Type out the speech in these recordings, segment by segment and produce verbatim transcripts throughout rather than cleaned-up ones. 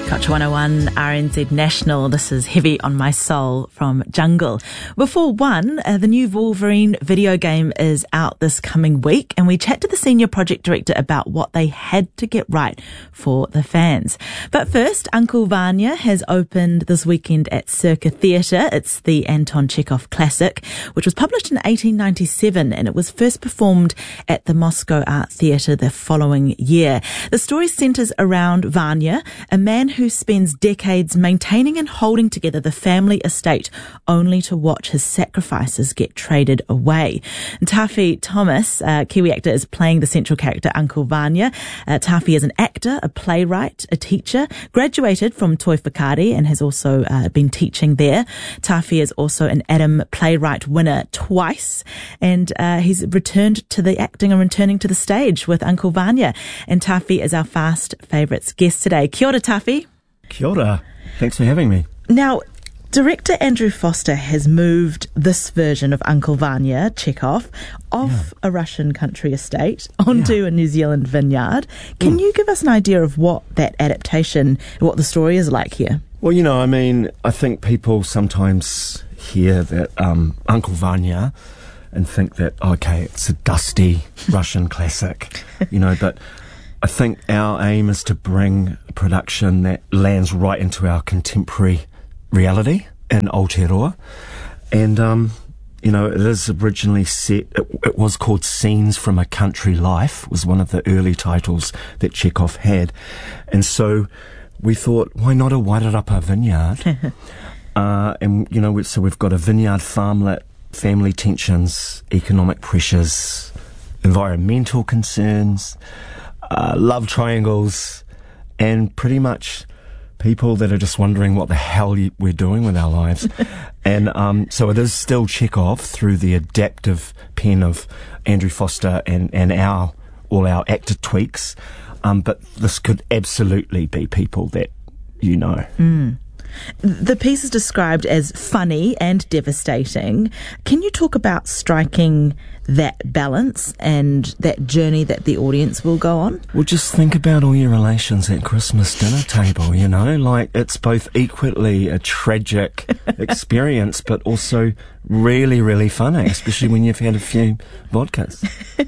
Culture one oh one, R N Z National. This is Heavy on My Soul from Jungle. Before one, uh, the new Wolverine video game is out this coming week, and we chat to the senior project director about what they had to get right for the fans. But first, Uncle Vanya has opened this weekend at Circa Theatre. It's the Anton Chekhov classic, which was published in eighteen ninety-seven, and it was first performed at the Moscow Art Theatre the following year. The story centres around Vanya, a man who spends decades maintaining and holding together the family estate only to watch his sacrifices get traded away. And Taffy Thomas, uh, Kiwi actor, is playing the central character Uncle Vanya. Uh, Taffy is an actor, a playwright, a teacher, graduated from Toi Whakaari and has also uh, been teaching there. Taffy is also an Adam Playwright winner twice, and uh, he's returned to the acting and returning to the stage with Uncle Vanya. And Taffy is our Fast Favourites guest today. Kia ora, Taffy. Kia ora. Thanks for having me. Now, director Andrew Foster has moved this version of Uncle Vanya, Chekhov, off yeah. a Russian country estate onto yeah. a New Zealand vineyard. Can mm. you give us an idea of what that adaptation, what the story is like here? Well, you know, I mean, I think people sometimes hear that um, Uncle Vanya and think that, okay, it's a dusty Russian classic, you know, but I think our aim is to bring a production that lands right into our contemporary reality in Aotearoa. And, um, you know, it is originally set, it, it was called Scenes from a Country Life, was one of the early titles that Chekhov had. And so we thought, why not a Wairarapa vineyard? uh, and, you know, so we've got a vineyard farmlet, family tensions, economic pressures, environmental concerns, Uh, love triangles, and pretty much people that are just wondering what the hell you, we're doing with our lives. and um, so it is still Chekhov through the adaptive pen of Andrew Foster and, and our all our actor tweaks. Um, but this could absolutely be people that you know. Mm. The piece is described as funny and devastating. Can you talk about striking that balance and that journey that the audience will go on? Well, just think about all your relations at Christmas dinner table, you know, like it's both equally a tragic experience, but also really, really funny, especially when you've had a few vodkas.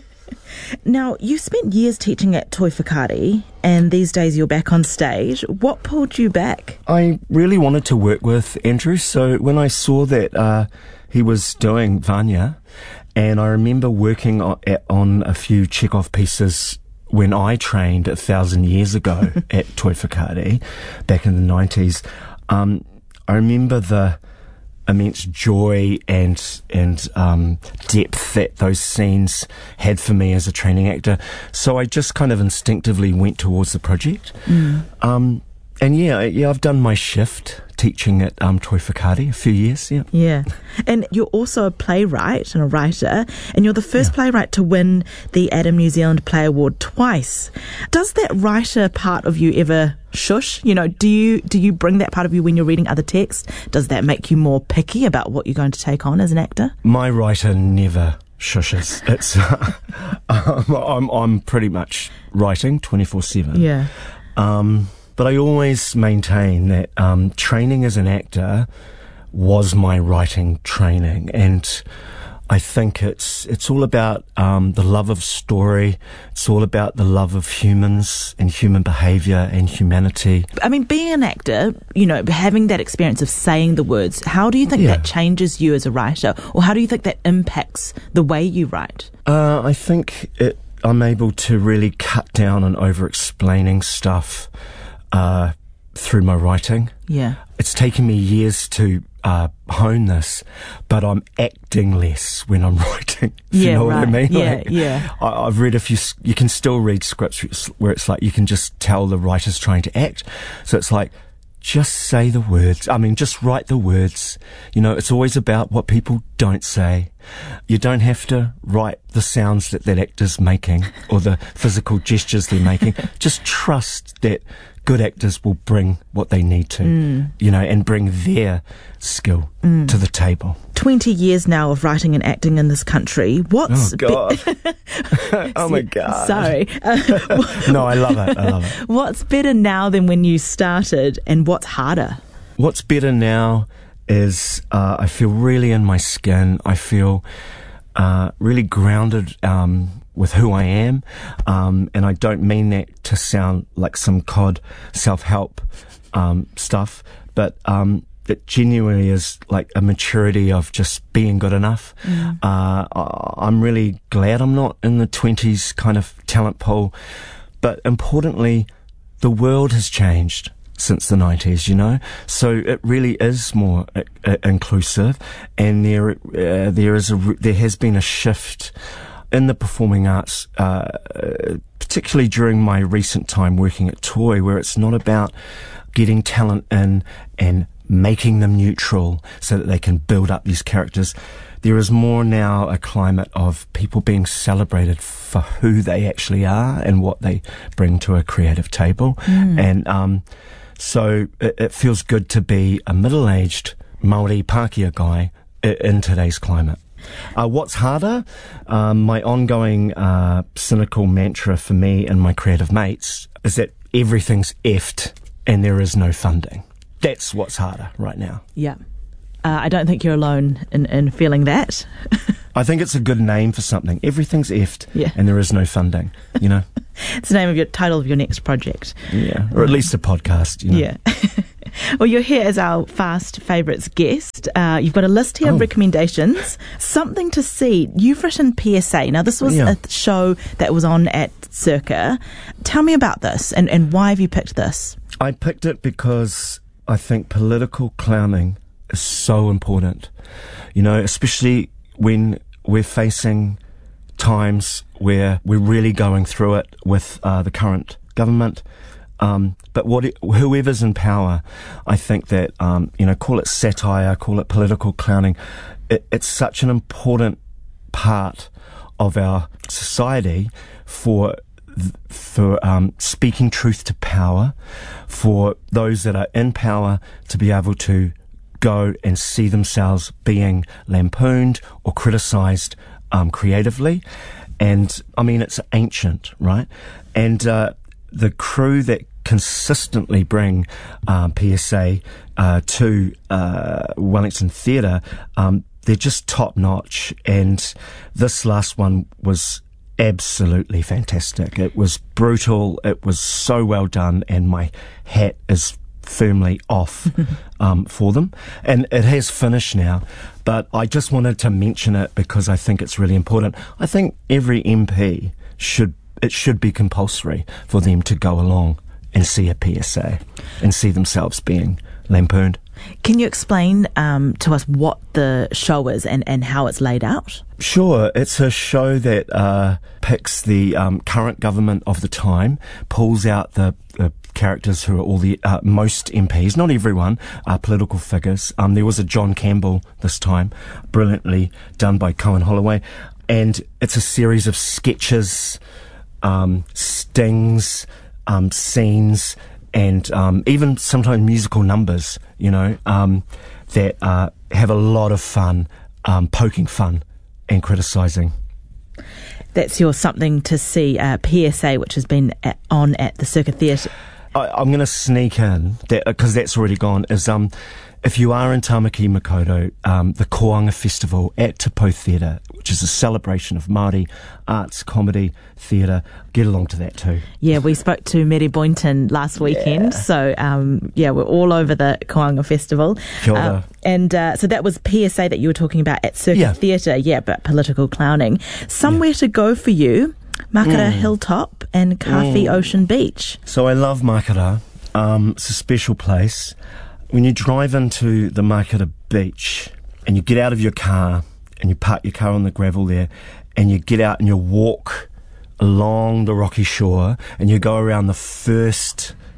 Now, you spent years teaching at Toi Whakaari, and these days you're back on stage. What pulled you back? I really wanted to work with Andrew, so when I saw that uh, he was doing Vanya, and I remember working on, on a few Chekhov pieces when I trained a thousand years ago at Toi Whakaari, back in the nineties, um, I remember the immense joy and and um, depth that those scenes had for me as a training actor. So I just kind of instinctively went towards the project. Mm. Um, and yeah, yeah, I've done my shift teaching at um, Toi Whakaari a few years. Yeah, yeah. And you're also a playwright and a writer, and you're the first yeah. playwright to win the Adam New Zealand Play Award twice. Does that writer part of you ever shush? You know, do you do you bring that part of you when you're reading other texts? Does that make you more picky about what you're going to take on as an actor? My writer never shushes. It's uh, um, I'm I'm pretty much writing twenty-four seven. Yeah. Um, but I always maintain that um, training as an actor was my writing training, and I think it's it's all about um, the love of story. It's all about the love of humans and human behaviour and humanity. I mean, being an actor, you know, having that experience of saying the words, how do you think yeah. that changes you as a writer, or how do you think that impacts the way you write? Uh, I think it, I'm able to really cut down on over-explaining stuff uh, through my writing. Yeah, it's taken me years to Uh, hone this, but I'm acting less when I'm writing. If yeah, you know right. what I mean? Yeah, like, yeah. I, I've read a few. You can still read scripts where it's like you can just tell the writer's trying to act. So it's like, just say the words. I mean, just write the words. You know, it's always about what people don't say. You don't have to write the sounds that that actor's making or the physical gestures they're making. Just trust that good actors will bring what they need to, mm. you know, and bring their skill mm. to the table. twenty years now of writing and acting in this country. What's oh, God. Be- oh, my God. Sorry. Uh, no, I love it. I love it. What's better now than when you started, and what's harder? What's better now is uh, I feel really in my skin. I feel uh, really grounded um, with who I am. Um, and I don't mean that to sound like some cod self-help um, stuff, but um, it genuinely is like a maturity of just being good enough. Mm. Uh, I'm really glad I'm not in the twenties kind of talent pool. But importantly, the world has changed since the nineties, you know, so it really is more uh, uh, inclusive, and there uh, there is a there has been a shift in the performing arts, uh, particularly during my recent time working at Toy, where it's not about getting talent in and making them neutral so that they can build up these characters. There is more now a climate of people being celebrated for who they actually are and what they bring to a creative table, mm. and um. So it, it feels good to be a middle-aged Māori Pākehā guy i- in today's climate. Uh, what's harder? Um, my ongoing uh, cynical mantra for me and my creative mates is that everything's effed and there is no funding. That's what's harder right now. Yeah. Uh, I don't think you're alone in, in feeling that. I think it's a good name for something. Everything's effed yeah. and there is no funding, you know? It's the name of your title of your next project. Yeah, or at least a podcast, you know? Yeah. Well, you're here as our Fast Favourites guest. Uh, you've got a list here oh. of recommendations. Something to see. You've written P S A. Now, this was yeah. a show that was on at Circa. Tell me about this, and, and why have you picked this? I picked it because I think political clowning is so important, you know, especially when we're facing times where we're really going through it with uh, the current government. Um, but what it, whoever's in power, I think that, um, you know, call it satire, call it political clowning, it, it's such an important part of our society for for um, speaking truth to power, for those that are in power to be able to go and see themselves being lampooned or criticised um, creatively. And, I mean, it's ancient, right? And uh, the crew that consistently bring um, P S A uh, to uh, Wellington Theatre, um, they're just top-notch. And this last one was absolutely fantastic. It was brutal. It was so well done. And my hat is firmly off um, for them, and it has finished now, but I just wanted to mention it because I think it's really important. I think every M P should it should be compulsory for them to go along and see a P S A and see themselves being lampooned. Can you explain um, to us what the show is and, and how it's laid out? Sure. It's a show that uh, picks the um, current government of the time, pulls out the, the characters who are all the uh, most M Ps, not everyone, are political figures. Um, there was a John Campbell this time, brilliantly done by Cohen Holloway, and it's a series of sketches, um, stings, um, scenes, and um, even sometimes musical numbers, you know, um, that uh, have a lot of fun, um, poking fun and criticising. That's your something to see, uh, P S A, which has been at, on at the Circa Theatre. I, I'm going to sneak in, that because that's already gone, is um, if you are in Tamaki Makaurau, um, the Koanga Festival at Te Pou Theatre, which is a celebration of Māori arts, comedy, theatre, get along to that too. Yeah, we spoke to Mary Boynton last weekend, yeah. so um, yeah, we're all over the Koanga Festival. Kia ora. Uh, and uh, so that was P S A that you were talking about at Circa yeah. Theatre, yeah, but political clowning. Somewhere yeah. to go for you, Makara mm. Hilltop and Kafi mm. Ocean Beach. So I love Makara. Um, it's a special place. When you drive into the Makara Beach and you get out of your car and you park your car on the gravel there and you get out and you walk along the rocky shore and you go around the first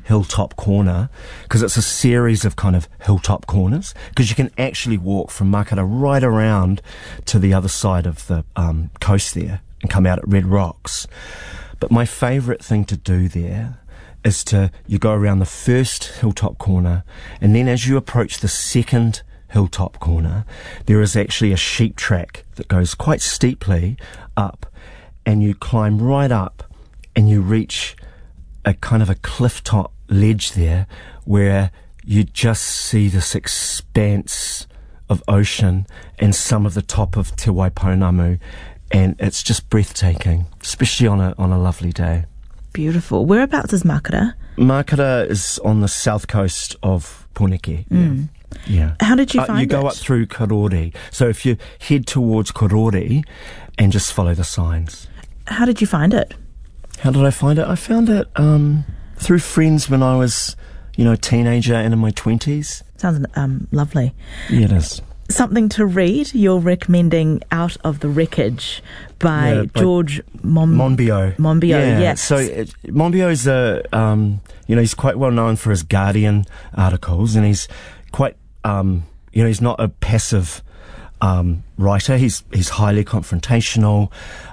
hilltop corner, because it's a series of kind of hilltop corners, because you can actually walk from Makara right around to the other side of the um, coast there and come out at Red Rocks. But my favourite thing to do there is to, you go around the first hilltop corner, and then as you approach the second hilltop corner, there is actually a sheep track that goes quite steeply up, and you climb right up and you reach a kind of a cliff top ledge there where you just see this expanse of ocean and some of the top of Te Waipounamu, and it's just breathtaking, especially on a on a lovely day. Beautiful. Whereabouts is Makara? Makara is on the south coast of Pōneke. Mm. Yeah. How did you uh, find you it? You go up through Karori. So if you head towards Karori and just follow the signs. How did you find it? How did I find it? I found it um, through friends when I was, you know, a teenager and in my twenties. Sounds um, lovely. Yeah, it is. Something to read, you're recommending Out of the Wreckage by, yeah, by George Mon- Monbiot. Monbiot, yeah. yes. So it, Monbiot's a, um, you know, he's quite well known for his Guardian articles, and he's quite, um, you know, he's not a passive um, writer. He's he's highly confrontational.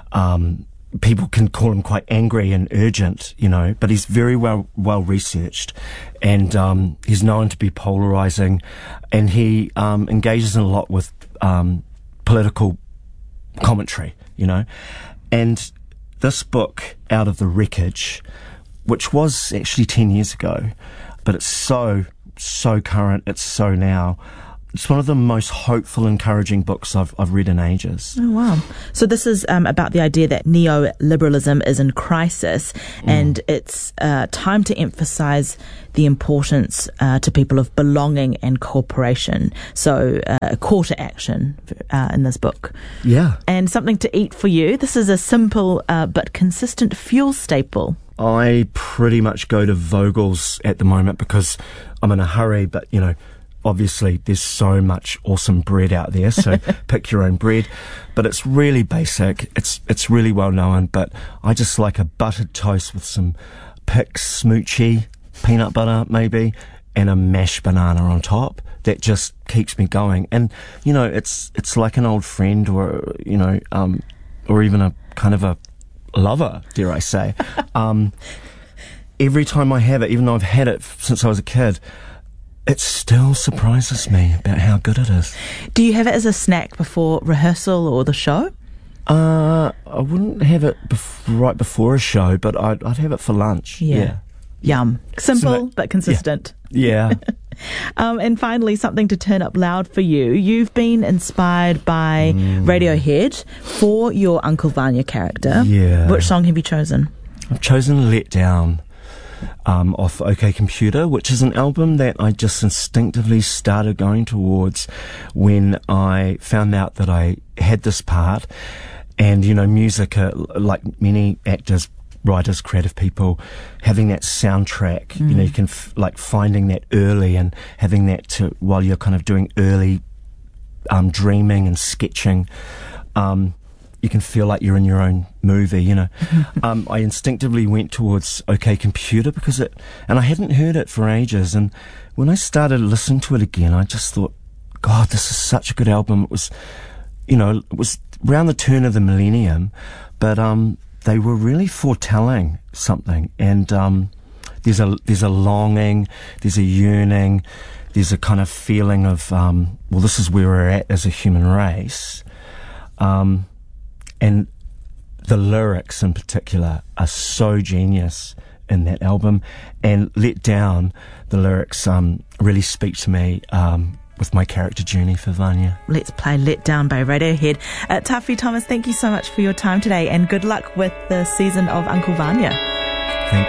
Um, people can call him quite angry and urgent, you know, but he's very well well researched, and um, he's known to be polarizing, and he um, engages in a lot with um, political commentary, you know. And this book, Out of the Wreckage, which was actually ten years ago, but it's so so current, it's so now. It's one of the most hopeful, encouraging books I've I've read in ages. Oh, wow. So this is um, about the idea that neoliberalism is in crisis, mm. and it's uh, time to emphasise the importance uh, to people of belonging and cooperation. So uh, a call to action uh, in this book. Yeah. And something to eat for you. This is a simple uh, but consistent fuel staple. I pretty much go to Vogel's at the moment because I'm in a hurry, but, you know, obviously there's so much awesome bread out there, so pick your own bread. But it's really basic, it's it's really well known, but I just like a buttered toast with some Pix Smoochie, peanut butter maybe, and a mashed banana on top. That just keeps me going. And, you know, it's it's like an old friend, or, you know, um, or even a kind of a lover, dare I say. um, every time I have it, even though I've had it since I was a kid, it still surprises me about how good it is. Do you have it as a snack before rehearsal or the show? Uh, I wouldn't have it bef- right before a show, but I'd, I'd have it for lunch. Yeah. yeah. Yum. Simple, So, but consistent. Yeah. um, and finally, something to turn up loud for you. You've been inspired by mm. Radiohead for your Uncle Vanya character. Yeah. Which song have you chosen? I've chosen Let Down. Um, off OK Computer, which is an album that I just instinctively started going towards when I found out that I had this part. And, you know, music, uh, like many actors, writers, creative people, having that soundtrack, mm. you know, you can, f- like, finding that early and having that to, while you're kind of doing early um, dreaming and sketching, um, you can feel like you're in your own movie, you know. um, I instinctively went towards OK Computer because it, and I hadn't heard it for ages. And when I started listening to it again, I just thought, God, this is such a good album. It was, you know, it was around the turn of the millennium, but um, they were really foretelling something. And um, there's a there's a longing, there's a yearning, there's a kind of feeling of, um, well, this is where we're at as a human race. Um, And the lyrics in particular are so genius in that album. And Let Down, the lyrics um, really speak to me um, with my character journey for Vanya. Let's play Let Down by Radiohead. Uh, Tawhiti Thomas, thank you so much for your time today, and good luck with the season of Uncle Vanya.